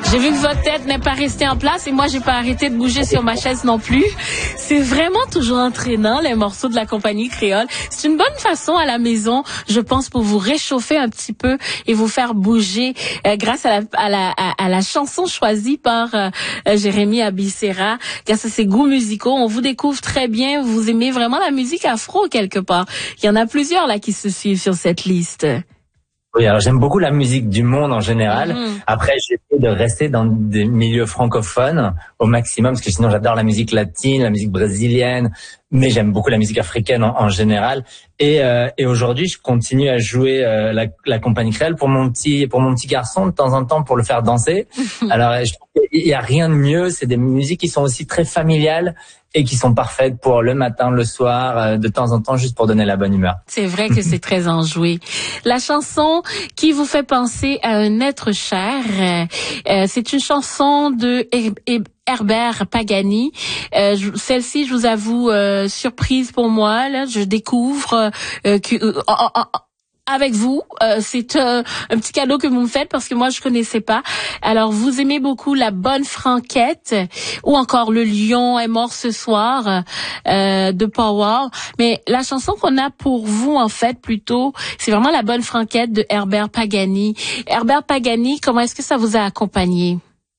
J'ai vu que votre tête n'est pas restée en place et moi, j'ai pas arrêté de bouger sur ma chaise non plus. C'est vraiment toujours entraînant, les morceaux de la compagnie créole. C'est une bonne façon à la maison, je pense, pour vous réchauffer un petit peu et vous faire bouger grâce à la chanson choisie par Jérémy Abissera. Grâce à ses goûts musicaux, on vous découvre très bien. Vous aimez vraiment la musique afro quelque part. Il y en a plusieurs là qui se suivent sur cette liste. Oui, alors j'aime beaucoup la musique du monde en général. Après, j'essaie de rester dans des milieux francophones au maximum, parce que sinon j'adore la musique latine, la musique brésilienne, mais j'aime beaucoup la musique africaine en général. Et aujourd'hui, je continue à jouer la compagnie créole pour mon petit garçon de temps en temps pour le faire danser. Alors, je trouve qu'il y a rien de mieux. C'est des musiques qui sont aussi très familiales et qui sont parfaites pour le matin, le soir, de temps en temps, juste pour donner la bonne humeur. C'est vrai que c'est très enjoué. La chanson qui vous fait penser à un être cher, c'est une chanson de Herbert Pagani. Celle-ci, je vous avoue, surprise pour moi. Là, je découvre que avec vous, c'est un petit cadeau que vous me faites parce que moi je connaissais pas. Alors vous aimez beaucoup La Bonne Franquette ou encore Le Lion est mort ce soir de Power. Mais la chanson qu'on a pour vous en fait plutôt, c'est vraiment La Bonne Franquette de Herbert Pagani. Herbert Pagani, comment est-ce que ça vous a accompagné?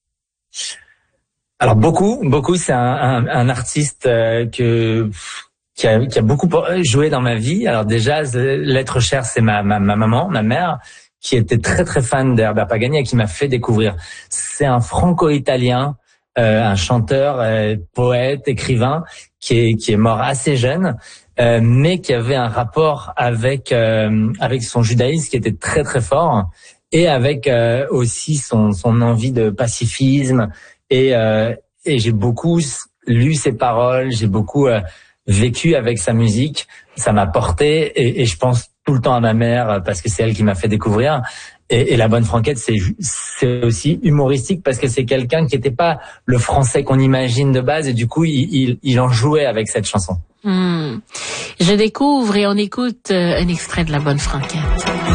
Alors beaucoup, c'est un artiste qui a beaucoup joué dans ma vie. Alors déjà, l'être cher, c'est ma maman, ma mère, qui était très très fan d'Herbert Pagani et qui m'a fait découvrir. C'est un franco-italien, un chanteur, poète, écrivain, qui est mort assez jeune, mais qui avait un rapport avec son judaïsme qui était très très fort, et avec aussi son envie de pacifisme. Et j'ai beaucoup lu ses paroles, j'ai beaucoup vécu avec sa musique. Ça m'a porté, et je pense tout le temps à ma mère parce que c'est elle qui m'a fait découvrir. Et La Bonne Franquette, c'est aussi humoristique parce que c'est quelqu'un qui n'était pas le français qu'on imagine de base, et du coup il en jouait avec cette chanson. Je découvre et on écoute un extrait de La Bonne Franquette.